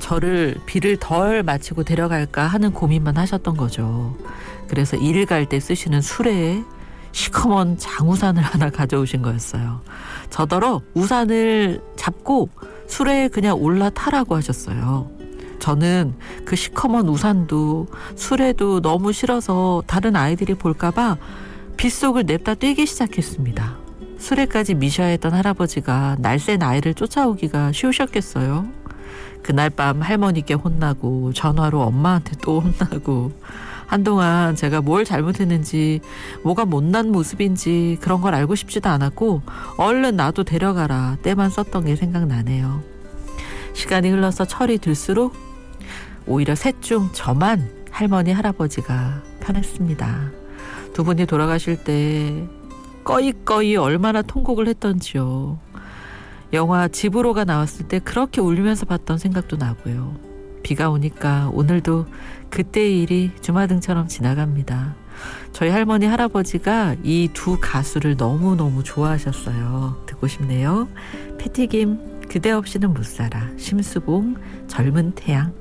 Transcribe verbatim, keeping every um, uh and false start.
저를 비를 덜 마치고 데려갈까 하는 고민만 하셨던 거죠. 그래서 일 갈 때 쓰시는 수레에 시커먼 장우산을 하나 가져오신 거였어요. 저더러 우산을 잡고 수레에 그냥 올라타라고 하셨어요. 저는 그 시커먼 우산도 수레도 너무 싫어서 다른 아이들이 볼까봐 빗속을 냅다 뛰기 시작했습니다. 수레까지 미셔야 했던 할아버지가 날쌘 아이를 쫓아오기가 쉬우셨겠어요? 그날 밤 할머니께 혼나고 전화로 엄마한테 또 혼나고 한동안 제가 뭘 잘못했는지 뭐가 못난 모습인지 그런 걸 알고 싶지도 않았고 얼른 나도 데려가라 때만 썼던 게 생각나네요. 시간이 흘러서 철이 들수록 오히려 셋 중 저만 할머니 할아버지가 편했습니다. 두 분이 돌아가실 때 꺼이꺼이 얼마나 통곡을 했던지요. 영화 집으로가 나왔을 때 그렇게 울면서 봤던 생각도 나고요. 비가 오니까 오늘도 그때의 일이 주마등처럼 지나갑니다. 저희 할머니 할아버지가 이 두 가수를 너무너무 좋아하셨어요. 듣고 싶네요. 패티김 그대 없이는 못 살아. 심수봉 젊은 태양.